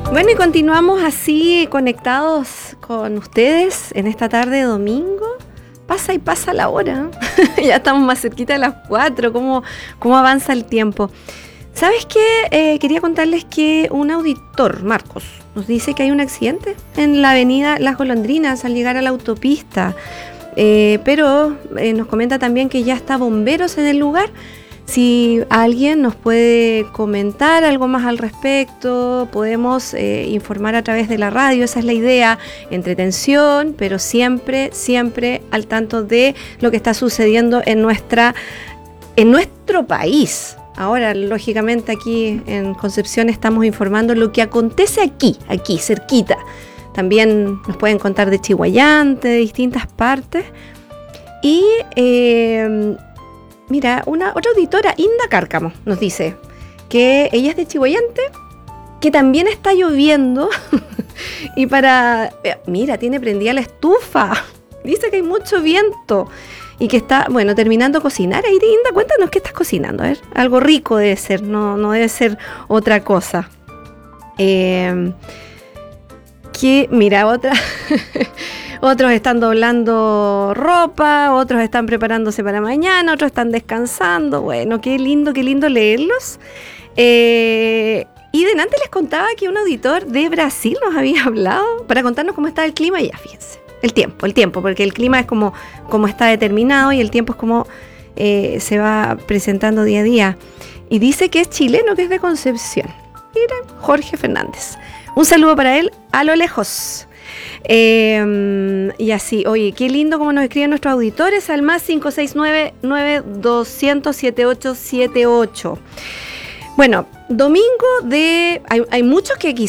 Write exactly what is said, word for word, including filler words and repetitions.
Bueno, y continuamos así conectados con ustedes en esta tarde de domingo. Pasa y pasa la hora. Ya estamos más cerquita de las cuatro. ¿Cómo, cómo avanza el tiempo? ¿Sabes qué? Eh, quería contarles que un auditor, Marcos, nos dice que hay un accidente en la avenida Las Golondrinas al llegar a la autopista. Eh, pero eh, nos comenta también que ya está bomberos en el lugar. Si alguien nos puede comentar algo más al respecto, podemos eh, informar a través de la radio. Esa es la idea, entretención, pero siempre, siempre al tanto de lo que está sucediendo en nuestra, en nuestro país. Ahora, lógicamente, aquí en Concepción estamos informando lo que acontece aquí, aquí, cerquita. También nos pueden contar de Chihuayante, de distintas partes. Y... Eh, Mira, una otra auditora, Inda Cárcamo, nos dice que ella es de Chihuayante, que también está lloviendo y para... Mira, tiene prendida la estufa, dice que hay mucho viento y que está, bueno, terminando de cocinar. Ahí, Inda, cuéntanos qué estás cocinando, a ver, algo rico debe ser, no, no debe ser otra cosa. Eh, que, mira, otra... Otros están doblando ropa, otros están preparándose para mañana, otros están descansando. Bueno, qué lindo, qué lindo leerlos. Eh, y delante les contaba que un auditor de Brasil nos había hablado para contarnos cómo está el clima. Y ya, fíjense, el tiempo, el tiempo, porque el clima es como, como está determinado y el tiempo es como eh, se va presentando día a día. Y dice que es chileno, que es de Concepción. Mira, Jorge Fernández. Un saludo para él a lo lejos. Eh, y así, oye, qué lindo como nos escriben nuestros auditores al más cinco seis nueve, nueve dos cero cero, siete ocho siete ocho. Bueno, domingo de... Hay, hay muchos que